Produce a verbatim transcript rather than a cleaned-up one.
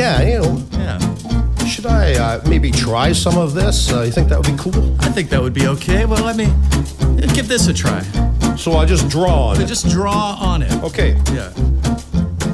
yeah, you know, Yeah. should I uh, maybe try some of this? Uh, you think that would be cool? I think that would be okay. Well, let me give this a try. So I just draw on it. Just draw on it. Okay. Yeah.